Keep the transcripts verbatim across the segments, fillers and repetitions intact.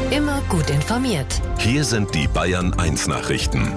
Immer gut informiert. Hier sind die Bayern eins Nachrichten.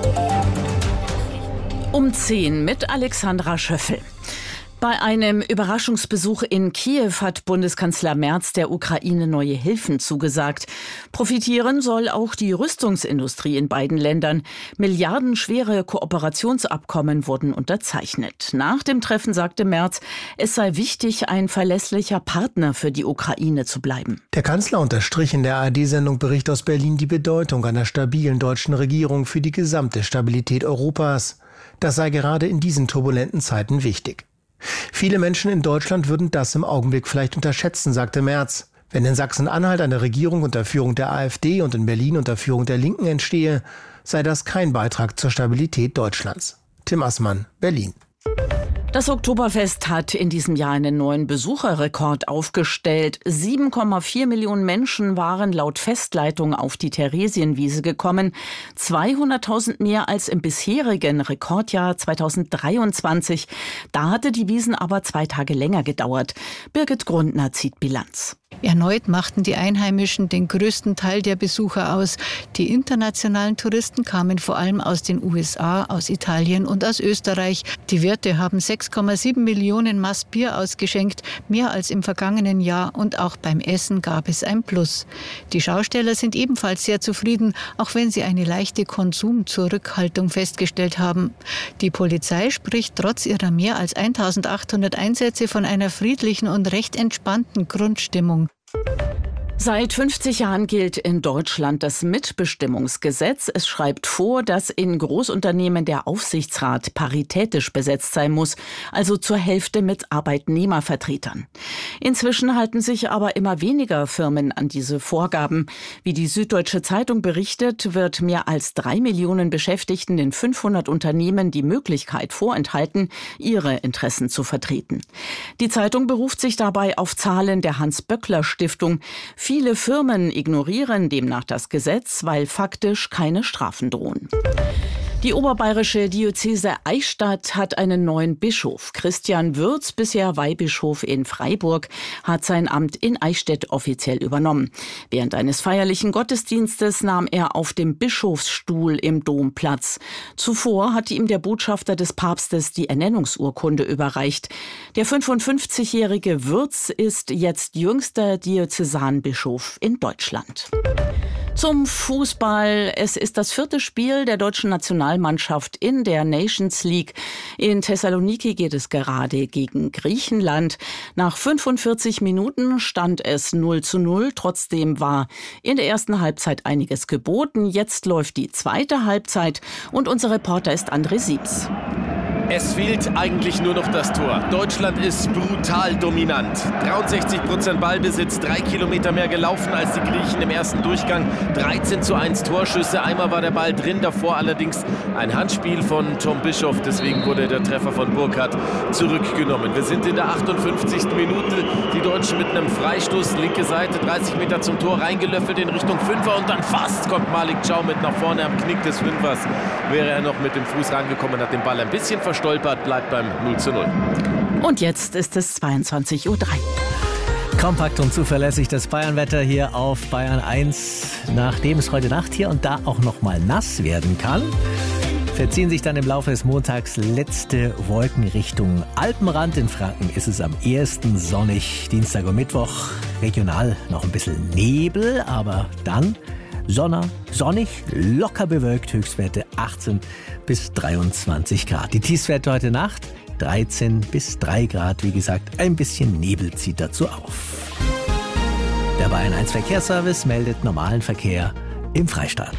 Um zehn mit Alexandra Schöffel. Bei einem Überraschungsbesuch in Kiew hat Bundeskanzler Merz der Ukraine neue Hilfen zugesagt. Profitieren soll auch die Rüstungsindustrie in beiden Ländern. Milliardenschwere Kooperationsabkommen wurden unterzeichnet. Nach dem Treffen sagte Merz, es sei wichtig, ein verlässlicher Partner für die Ukraine zu bleiben. Der Kanzler unterstrich in der A R D-Sendung Bericht aus Berlin die Bedeutung einer stabilen deutschen Regierung für die gesamte Stabilität Europas. Das sei gerade in diesen turbulenten Zeiten wichtig. Viele Menschen in Deutschland würden das im Augenblick vielleicht unterschätzen, sagte Merz. Wenn in Sachsen-Anhalt eine Regierung unter Führung der AfD und in Berlin unter Führung der Linken entstehe, sei das kein Beitrag zur Stabilität Deutschlands. Tim Assmann, Berlin. Das Oktoberfest hat in diesem Jahr einen neuen Besucherrekord aufgestellt. sieben Komma vier Millionen Menschen waren laut Festleitung auf die Theresienwiese gekommen. zweihunderttausend mehr als im bisherigen Rekordjahr zweitausenddreiundzwanzig. Da hatte die Wiesn aber zwei Tage länger gedauert. Birgit Grundner zieht Bilanz. Erneut machten die Einheimischen den größten Teil der Besucher aus. Die internationalen Touristen kamen vor allem aus den U S A, aus Italien und aus Österreich. Die Wirte haben sechs Komma sieben Millionen Maß Bier ausgeschenkt, mehr als im vergangenen Jahr, und auch beim Essen gab es ein Plus. Die Schausteller sind ebenfalls sehr zufrieden, auch wenn sie eine leichte Konsumzurückhaltung festgestellt haben. Die Polizei spricht trotz ihrer mehr als eintausendachthundert Einsätze von einer friedlichen und recht entspannten Grundstimmung. Seit fünfzig Jahren gilt in Deutschland das Mitbestimmungsgesetz. Es schreibt vor, dass in Großunternehmen der Aufsichtsrat paritätisch besetzt sein muss, also zur Hälfte mit Arbeitnehmervertretern. Inzwischen halten sich aber immer weniger Firmen an diese Vorgaben. Wie die Süddeutsche Zeitung berichtet, wird mehr als drei Millionen Beschäftigten in fünfhundert Unternehmen die Möglichkeit vorenthalten, ihre Interessen zu vertreten. Die Zeitung beruft sich dabei auf Zahlen der Hans-Böckler-Stiftung. Viele Firmen ignorieren demnach das Gesetz, weil faktisch keine Strafen drohen. Die oberbayerische Diözese Eichstätt hat einen neuen Bischof. Christian Würz, bisher Weihbischof in Freiburg, hat sein Amt in Eichstätt offiziell übernommen. Während eines feierlichen Gottesdienstes nahm er auf dem Bischofsstuhl im Dom Platz. Zuvor hatte ihm der Botschafter des Papstes die Ernennungsurkunde überreicht. Der fünfundfünfzigjährige Würz ist jetzt jüngster Diözesanbischof in Deutschland. Zum Fußball. Es ist das vierte Spiel der deutschen Nationalmannschaft in der Nations League. In Thessaloniki geht es gerade gegen Griechenland. Nach fünfundvierzig Minuten stand es null zu null. Trotzdem war in der ersten Halbzeit einiges geboten. Jetzt läuft die zweite Halbzeit und unser Reporter ist André Siebs. Es fehlt eigentlich nur noch das Tor. Deutschland ist brutal dominant. dreiundsechzig Prozent Ballbesitz, drei Kilometer mehr gelaufen als die Griechen im ersten Durchgang. dreizehn zu eins Torschüsse, einmal war der Ball drin, davor allerdings ein Handspiel von Tom Bischoff. Deswegen wurde der Treffer von Burkhardt zurückgenommen. Wir sind in der achtundfünfzigsten Minute. Die Deutschen mit einem Freistoß, linke Seite, dreißig Meter zum Tor, reingelöffelt in Richtung Fünfer und dann fast kommt Malik Thiaw mit nach vorne am Knick des Fünfers. Wäre er noch mit dem Fuß rangekommen, hat den Ball ein bisschen verstolpert, bleibt beim null zu null. Und jetzt ist es zweiundzwanzig Uhr drei. Kompakt und zuverlässig das Bayernwetter hier auf Bayern eins. Nachdem es heute Nacht hier und da auch noch mal nass werden kann, verziehen sich dann im Laufe des Montags letzte Wolken Richtung Alpenrand. In Franken ist es am ehesten sonnig. Dienstag und Mittwoch regional noch ein bisschen Nebel, aber dann Sonne, sonnig, locker bewölkt, Höchstwerte achtzehn bis dreiundzwanzig Grad. Die Tiefstwerte heute Nacht dreizehn bis drei Grad. Wie gesagt, ein bisschen Nebel zieht dazu auf. Der Bayern eins Verkehrsservice meldet normalen Verkehr im Freistaat.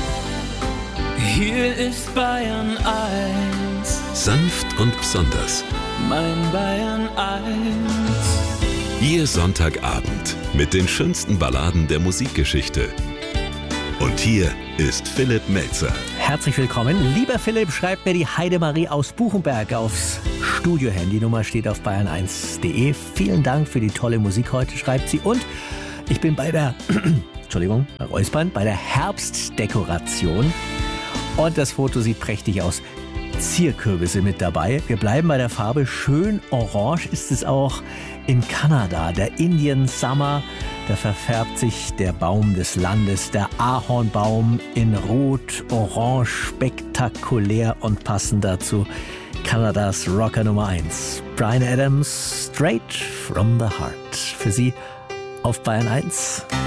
Hier ist Bayern eins. Sanft und besonders. Mein Bayern eins. Ihr Sonntagabend mit den schönsten Balladen der Musikgeschichte. Und hier ist Philipp Melzer. Herzlich willkommen. Lieber Philipp, schreibt mir die Heidemarie aus Buchenberg aufs Studio-Handynummer, steht auf bayern eins punkt de. Vielen Dank für die tolle Musik heute, schreibt sie. Und ich bin bei der, Entschuldigung, Räuspern, bei der Herbstdekoration. Und das Foto sieht prächtig aus. Zierkürbisse mit dabei. Wir bleiben bei der Farbe. Schön orange ist es auch in Kanada. Der Indian Summer Da verfärbt sich der Baum des Landes, der Ahornbaum, in Rot, Orange, spektakulär und passend dazu Kanadas Rocker Nummer eins. Bryan Adams, Straight from the Heart. Für Sie auf Bayern eins.